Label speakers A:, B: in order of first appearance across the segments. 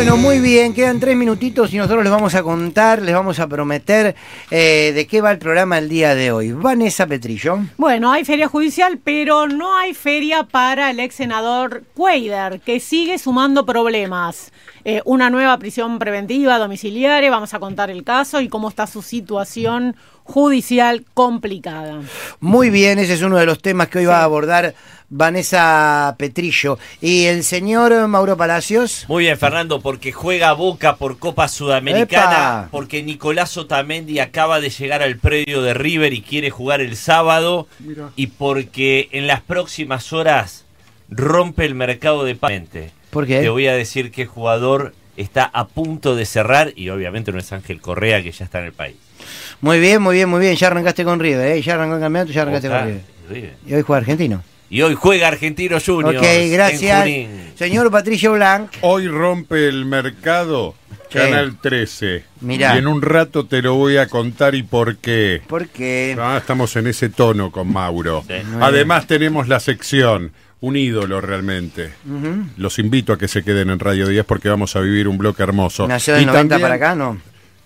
A: Bueno, muy bien, quedan 3 minutitos y nosotros les vamos a contar, les vamos a prometer de qué va el programa el día de hoy. Vanessa Petrillo.
B: Bueno, hay feria judicial, pero no hay feria para el ex senador Cuéllar, que sigue sumando problemas. Una nueva prisión preventiva domiciliaria, vamos a contar el caso y cómo está su situación judicial complicada.
A: Muy bien, ese es uno de los temas que hoy va a abordar Vanessa Petrillo. ¿Y el señor Mauro Palacios?
C: Muy bien, Fernando, porque juega Boca por Copa Sudamericana,
A: ¡Epa!
C: porque Nicolás Otamendi acaba de llegar al predio de River y quiere jugar el sábado, y porque en las próximas horas rompe el mercado de pases.
A: ¿Por qué?
C: Te voy a decir que el jugador está a punto de cerrar y obviamente no es Ángel Correa, que ya está en el país.
A: Muy bien, muy bien, muy bien. Ya arrancaste con River, ya arrancó el campeonato, ya arrancaste
C: Boca,
A: con River.
C: River.
A: Y hoy juega Argentino.
C: Y hoy juega Argentino Juniors.
A: Ok, gracias.
C: en Junín.
A: Señor Patricio Blanc.
D: Hoy rompe el mercado
A: Sí.
D: Canal 13.
A: Mirá.
D: Y en un rato te lo voy a contar y por qué.
A: ¿Por qué?
D: Estamos en ese tono con Mauro.
C: Sí.
D: Además tenemos la sección, un ídolo realmente. Los invito a que se queden en Radio 10 porque vamos a vivir un bloque hermoso.
A: ¿Nació del
D: Y
A: 90
D: también
A: para acá, no?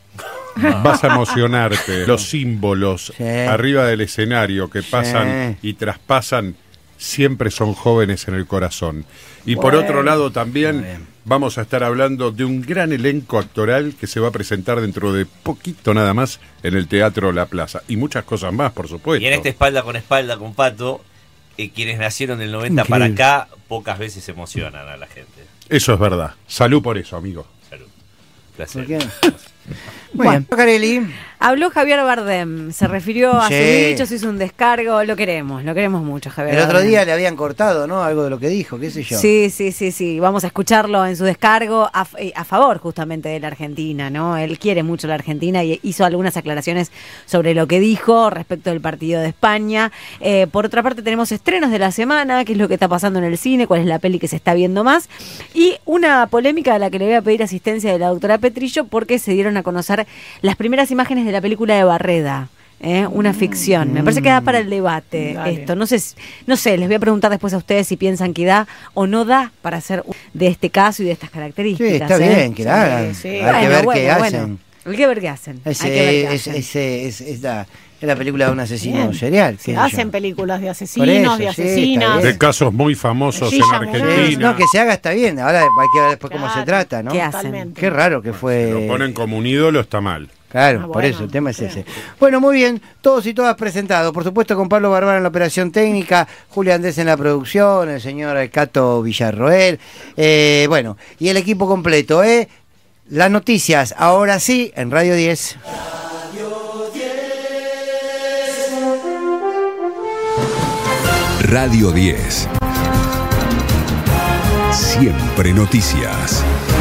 D: vas a emocionarte. Los símbolos
A: Sí.
D: arriba del escenario que pasan y traspasan siempre son jóvenes en el corazón. Y por otro lado también vamos a estar hablando de un gran elenco actoral que se va a presentar dentro de poquito nada más en el Teatro La Plaza. Y muchas cosas más, por supuesto.
C: Y en este espalda con Pato, quienes nacieron del 90 para
A: Increíble.
C: acá, pocas veces emocionan a la gente.
D: Eso es verdad. Salud por eso, amigo.
C: Salud. Placer.
A: ¿Por qué? Muy bien. Carelli.
E: Habló Javier Bardem, se refirió a
A: Sí.
E: sus dichos, hizo un descargo, lo queremos mucho, Javier
A: El otro
E: Bardem.
A: día le habían cortado, ¿no? Algo de lo que dijo, qué sé yo.
E: Sí, vamos a escucharlo en su descargo a favor justamente de la Argentina, ¿no? Él quiere mucho la Argentina y hizo algunas aclaraciones sobre lo que dijo respecto del partido de España. Por otra parte tenemos estrenos de la semana, qué es lo que está pasando en el cine, cuál es la peli que se está viendo más, y una polémica a la que le voy a pedir asistencia de la doctora Petrillo porque se dieron a conocer las primeras imágenes de la película de Barreda. Una ficción. Me parece que da para el debate.
B: Dale.
E: Esto. No sé, les voy a preguntar después a ustedes si piensan que da o no da para hacer de este caso y de estas características.
A: Sí, está bien que la hagan.
B: Sí.
A: Hay que ver qué hacen.
E: Hay que ver qué hacen. Hay que ver qué hacen.
A: Es la película de un asesino
B: Bien.
A: serial.
B: Se
A: qué sé
B: hacen
A: yo.
B: películas de
A: Por
B: asesinos,
A: eso,
B: de
A: sí,
B: asesinas.
A: está
D: De casos muy famosos
B: Sí,
D: en
B: ya,
D: Argentina.
A: No, que se haga está bien. Ahora hay que ver después cómo se trata, ¿no?
E: ¿Qué hacen?
B: Totalmente.
A: Qué raro que fue.
D: Si lo ponen como un ídolo, está mal.
A: Claro,
B: Ah,
A: por
B: bueno,
A: eso, el tema es
B: bien.
A: ese. Bueno, muy bien, todos y todas presentados. Por supuesto, con Pablo Barbara en la operación técnica, Julio Andrés en la producción, el señor Cato Villarroel. Bueno, y el equipo completo, ¿eh? Las noticias, ahora sí, en Radio 10.
F: Radio 10. Siempre noticias.